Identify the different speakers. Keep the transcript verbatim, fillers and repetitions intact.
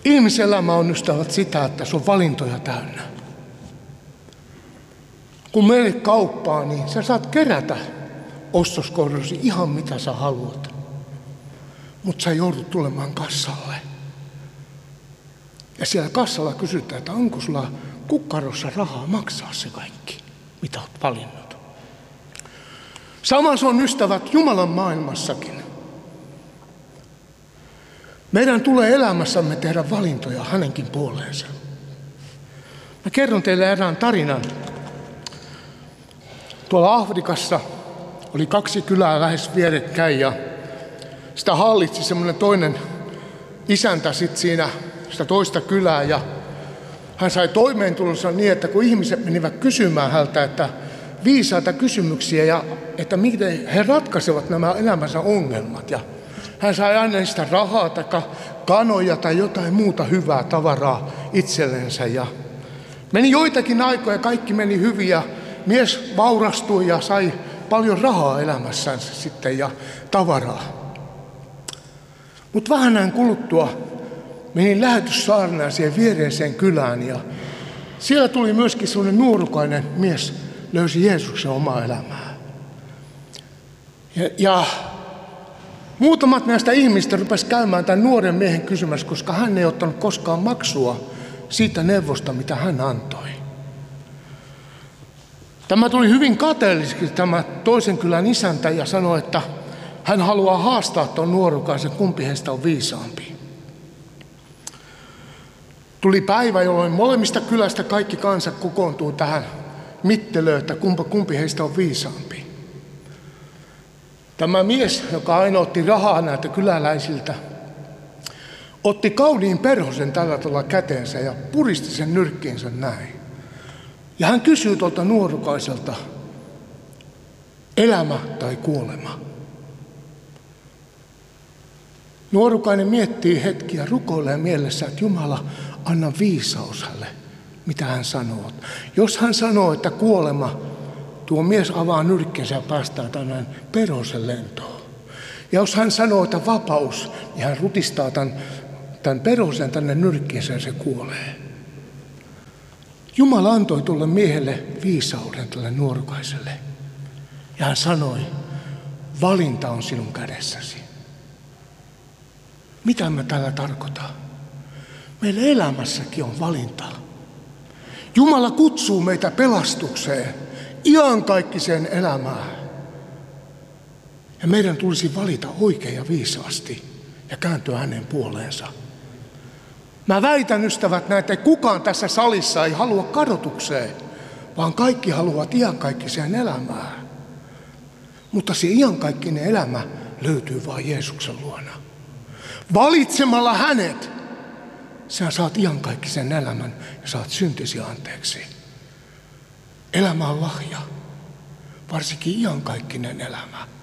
Speaker 1: Ihmiselämä on ystävät sitä, että se on valintoja täynnä. Kun menet kauppaan, niin sä saat kerätä ostoskohdallasi ihan mitä sä haluat. Mutta sä joudut tulemaan kassalle. Ja siellä kassalla kysytään, että onko sulla kukkarossa rahaa maksaa se kaikki, mitä olet valinnut. Sama se on ystävät Jumalan maailmassakin. Meidän tulee elämässämme tehdä valintoja hänenkin puoleensa. Mä kerron teille erään tarinan. Tuolla Afrikassa oli kaksi kylää lähes vierekkäin ja sitä hallitsi semmoinen toinen isäntä sit siinä sitä toista kylää ja hän sai toimeentulonsa niin, että kun ihmiset menivät kysymään häneltä, että viisaita kysymyksiä ja että miten he ratkaisevat nämä elämänsä ongelmat. Ja hän sai aina sitä rahaa tai kanoja tai jotain muuta hyvää tavaraa itsellensä. Ja meni joitakin aikoja, kaikki meni hyvin ja mies vaurastui ja sai paljon rahaa elämässänsä sitten ja tavaraa. Mutta vähän näin kuluttua menin lähetyssaarnaan siihen viereiseen kylään ja siellä tuli myöskin sellainen nuorukainen mies, löysi Jeesuksen omaa elämää. Ja, ja muutamat näistä ihmistä rupesi käymään tämän nuoren miehen kysymässä, koska hän ei ottanut koskaan maksua siitä neuvosta, mitä hän antoi. Tämä tuli hyvin kateelliseksi tämä toisen kylän isäntä ja sanoi, että hän haluaa haastaa tuon nuorukaisen, kumpi heistä on viisaampi. Tuli päivä, jolloin molemmista kylästä kaikki kansa kokoontuu tähän mittelöön, että kumpa, kumpi heistä on viisaampi. Tämä mies, joka aina otti rahaa näiltä kyläläisiltä, otti kauniin perhosen tällä tavalla käteensä ja puristi sen nyrkkiinsä näin. Ja hän kysyy tuolta nuorukaiselta, elämä tai kuolema. Nuorukainen miettii hetkiä, rukoilee mielessä, että Jumala, anna viisaus hänelle, mitä hän sanoo. Jos hän sanoo, että kuolema, tuo mies avaa nyrkkinsä ja päästää tämän perhosen lentoon. Ja jos hän sanoo, että vapaus, niin hän rutistaa tämän, tämän perhosen tänne nyrkkinsä ja se kuolee. Jumala antoi tuolle miehelle viisauden tälle nuorukaiselle. Ja hän sanoi, valinta on sinun kädessäsi. Mitä mä tällä tarkoitan? Meillä elämässäkin on valinta. Jumala kutsuu meitä pelastukseen, iankaikkiseen elämään. Ja meidän tulisi valita oikein ja viisaasti ja kääntyä hänen puoleensa. Mä väitän, ystävät, näin, että kukaan tässä salissa ei halua kadotukseen, vaan kaikki haluavat iankaikkiseen elämään. Mutta se iankaikkinen elämä löytyy vain Jeesuksen luona. Valitsemalla hänet, sä saat iankaikkisen elämän ja saat syntisi anteeksi. Elämä on lahja, varsinkin iankaikkinen elämä.